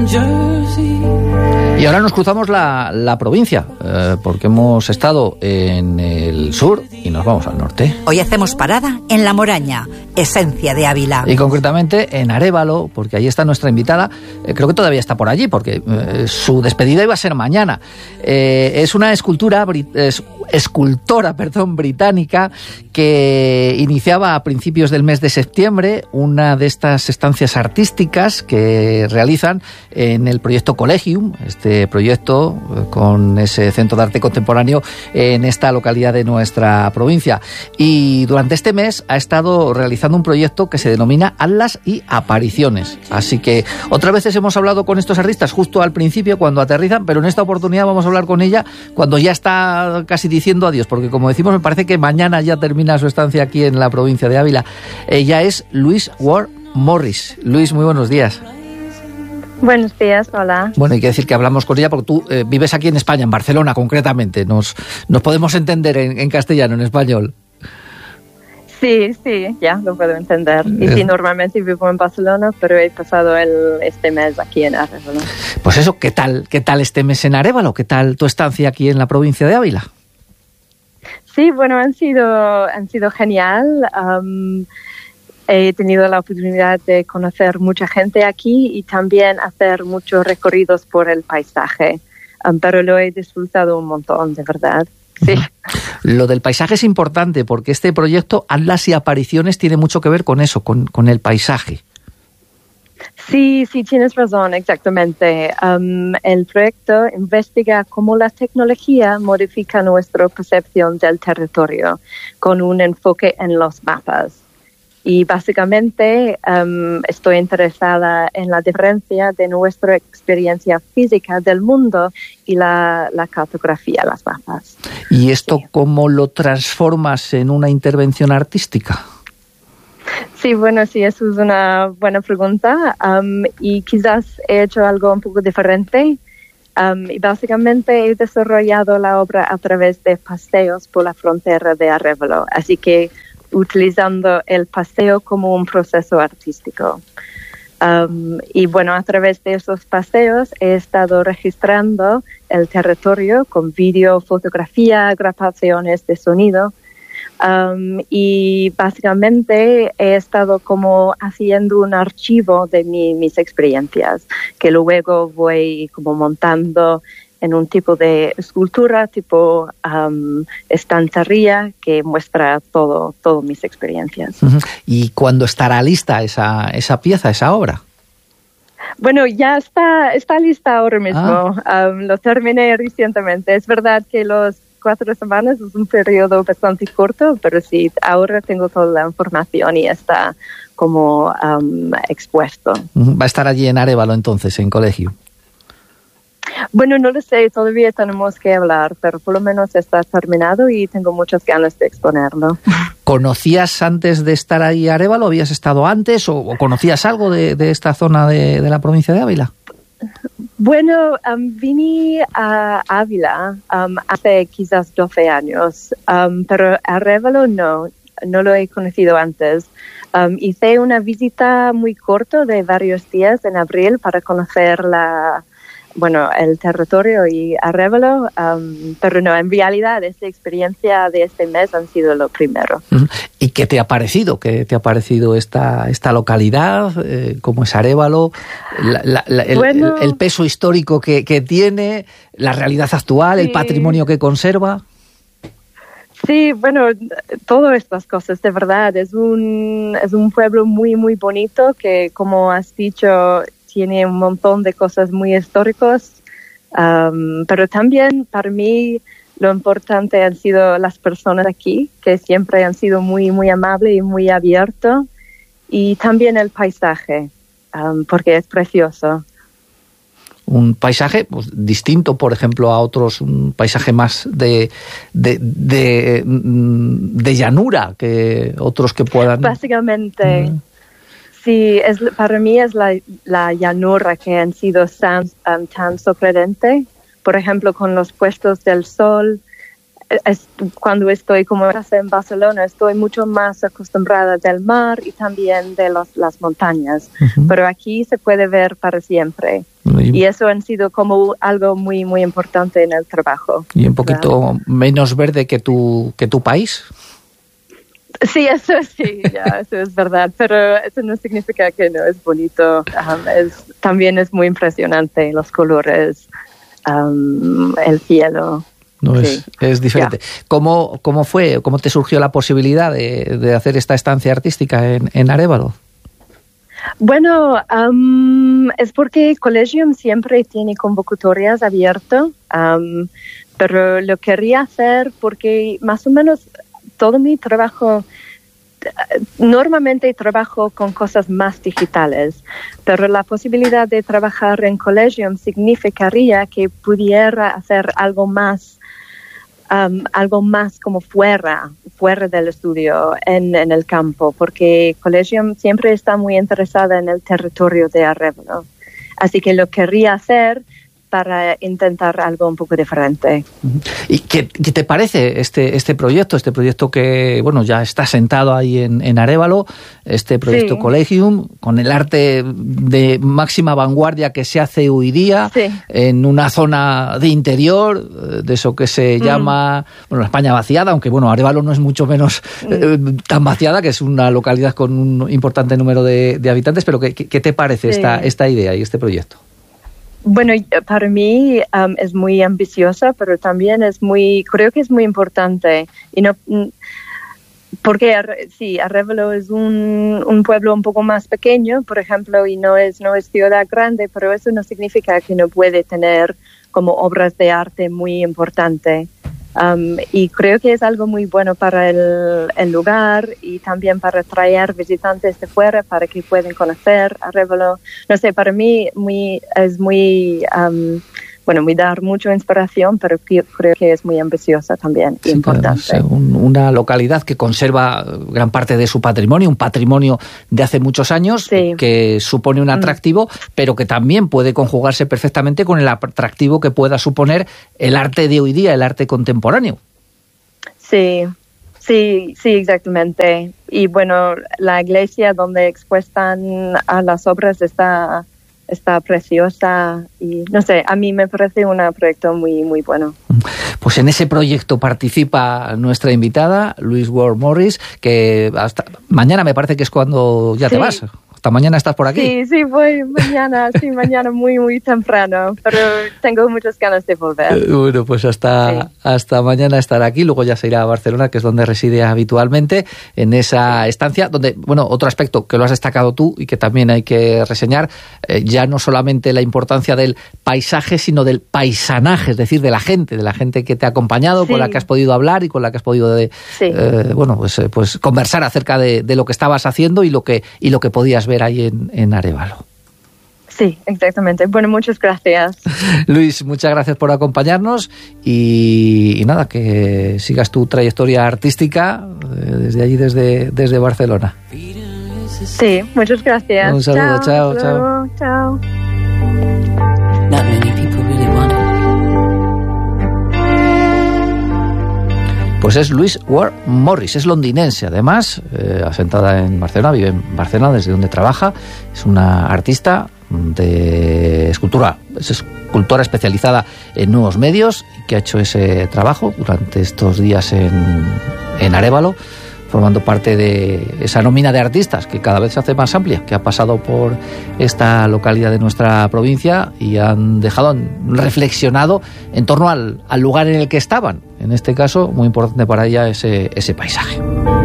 Y ahora nos cruzamos la provincia, porque hemos estado en el sur y nos vamos al norte. Hoy hacemos parada en La Moraña, esencia de Ávila. Y concretamente en Arévalo, porque allí está nuestra invitada. Creo que todavía está por allí, porque su despedida iba a ser mañana. Es una escultora británica que iniciaba a principios del mes de septiembre una de estas estancias artísticas que realizan en el proyecto Collegium, este proyecto con ese centro de arte contemporáneo en esta localidad de nuestra provincia. Y durante este mes ha estado realizando un proyecto que se denomina Atlas y Apariciones. Así que otras veces hemos hablado con estos artistas justo al principio cuando aterrizan, pero en esta oportunidad vamos a hablar con ella cuando ya está casi diciendo adiós, porque como decimos, me parece que mañana ya termina su estancia aquí en la provincia de Ávila. Ella es Louise Ward Morris. Louise, muy buenos días. Buenos días, hola. Bueno, hay que decir que hablamos con ella porque tú vives aquí en España, en Barcelona concretamente. Nos podemos entender en castellano, en español. Sí, ya lo puedo entender. Y sí, normalmente vivo en Barcelona, pero he pasado este mes aquí en Arévalo. Pues eso, ¿qué tal este mes en Arévalo? ¿Qué tal tu estancia aquí en la provincia de Ávila? Sí, bueno, han sido genial. He tenido la oportunidad de conocer mucha gente aquí y también hacer muchos recorridos por el paisaje, pero lo he disfrutado un montón, de verdad. Sí. Lo del paisaje es importante porque este proyecto Atlas y Apariciones tiene mucho que ver con eso, con el paisaje. Sí, tienes razón, exactamente. El proyecto investiga cómo la tecnología modifica nuestra percepción del territorio con un enfoque en los mapas. Y básicamente estoy interesada en la diferencia de nuestra experiencia física del mundo y la cartografía, las mapas. ¿Y esto cómo lo transformas en una intervención artística? Sí, bueno, sí, eso es una buena pregunta. Y quizás he hecho algo un poco diferente. Y básicamente he desarrollado la obra a través de paseos por la frontera de Arévalo. Así que utilizando el paseo como un proceso artístico. Y bueno, a través de esos paseos he estado registrando el territorio con vídeo, fotografía, grabaciones de sonido. Y básicamente he estado como haciendo un archivo de mis experiencias, que luego voy como montando en un tipo de escultura, tipo estantería, que muestra todo mis experiencias. Uh-huh. ¿Y cuándo estará lista esa pieza, esa obra? Bueno, ya está lista ahora mismo. Lo terminé recientemente. Es verdad que los 4 semanas es un periodo bastante corto, pero sí, ahora tengo toda la información y está como expuesto. Uh-huh. ¿Va a estar allí en Arévalo entonces, en Colegio? Bueno, no lo sé, todavía tenemos que hablar, pero por lo menos está terminado y tengo muchas ganas de exponerlo. ¿Conocías antes de estar ahí a Arévalo? ¿Habías estado antes o conocías algo de esta zona de la provincia de Ávila? Bueno, vine a Ávila hace quizás 12 años, pero Arévalo no lo he conocido antes. Hice una visita muy corta de varios días en abril para conocer el territorio y Arévalo, pero no, en realidad esta experiencia de este mes han sido lo primero. ¿Y qué te ha parecido? ¿Qué te ha parecido esta localidad? ¿Cómo es Arévalo? El peso histórico que tiene, la realidad actual, sí. El patrimonio que conserva. Sí, bueno, todas estas cosas, de verdad, es un pueblo muy, muy bonito que, como has dicho, tiene un montón de cosas muy históricas, pero también para mí lo importante han sido las personas aquí, que siempre han sido muy, muy amables y muy abiertos, y también el paisaje, porque es precioso. Un paisaje pues, distinto, por ejemplo, a otros, un paisaje más de llanura que otros que puedan... Básicamente... Sí, para mí es la llanura que han sido tan sorprendente. Por ejemplo, con los puestos del sol, cuando estoy como en Barcelona, estoy mucho más acostumbrada del mar y también de las montañas. Pero aquí se puede ver para siempre. Y eso ha sido como algo muy, muy importante en el trabajo. Y un poquito menos verde que tu país. Sí, eso sí, eso es verdad, pero eso no significa que no es bonito. También es muy impresionante los colores, el cielo. No, sí. es diferente. ¿Cómo te surgió la posibilidad de hacer esta estancia artística en Arévalo? Bueno, es porque Collegium siempre tiene convocatorias abiertas, pero lo quería hacer porque más o menos todo mi trabajo, normalmente trabajo con cosas más digitales, pero la posibilidad de trabajar en Collegium significaría que pudiera hacer algo más como fuera del estudio, en el campo, porque Collegium siempre está muy interesada en el territorio de Arévalo. Así que lo quería hacer para intentar algo un poco diferente. ¿Y qué te parece este proyecto? Este proyecto que, bueno, ya está sentado ahí en Arévalo, este proyecto sí. Collegium, con el arte de máxima vanguardia que se hace hoy día, sí. En una zona de interior, de eso que se llama, bueno, la España vaciada, aunque bueno, Arévalo no es mucho menos tan vaciada, que es una localidad con un importante número de habitantes, pero ¿qué te parece sí. esta idea y este proyecto? Bueno, para mí es muy ambiciosa, pero también creo que es muy importante. Y no, porque sí, Arévalo es un pueblo un poco más pequeño, por ejemplo, y no es ciudad grande, pero eso no significa que no puede tener como obras de arte muy importantes. Y creo que es algo muy bueno para el lugar y también para atraer visitantes de fuera para que puedan conocer Arévalo. No sé, para mí es muy dar mucha inspiración, pero creo que es muy ambiciosa también y importante. Claro, una localidad que conserva gran parte de su patrimonio, un patrimonio de hace muchos años, sí. Que supone un atractivo, pero que también puede conjugarse perfectamente con el atractivo que pueda suponer el arte de hoy día, el arte contemporáneo. Sí, exactamente. Y bueno, la iglesia donde expuestan a las obras está preciosa y no sé, a mí me parece un proyecto muy, muy bueno. Pues en ese proyecto participa nuestra invitada, Louise Ward Morris, que hasta mañana me parece que es cuando ya te vas. ¿Hasta mañana estás por aquí? Sí, voy mañana, mañana muy, muy temprano, pero tengo muchas ganas de volver. Bueno, pues hasta mañana estará aquí, luego ya se irá a Barcelona, que es donde reside habitualmente, en esa estancia, donde, bueno, otro aspecto que lo has destacado tú y que también hay que reseñar, ya no solamente la importancia del paisaje, sino del paisanaje, es decir, de la gente que te ha acompañado, con la que has podido hablar y con la que has podido pues conversar acerca de lo que estabas haciendo y lo que podías ver ahí en Arévalo. Sí, exactamente. Bueno, muchas gracias. Luis, muchas gracias por acompañarnos y nada, que sigas tu trayectoria artística desde allí, desde Barcelona. Sí, muchas gracias. Un saludo, chao. Chao. Pues es Louise Ward Morris, es londinense, además, asentada en Barcelona, vive en Barcelona, desde donde trabaja. Es una artista de escultura, es escultora especializada en nuevos medios, que ha hecho ese trabajo durante estos días en Arévalo, formando parte de esa nómina de artistas que cada vez se hace más amplia, que ha pasado por esta localidad de nuestra provincia y han reflexionado en torno al lugar en el que estaban. En este caso, muy importante para ella ese paisaje.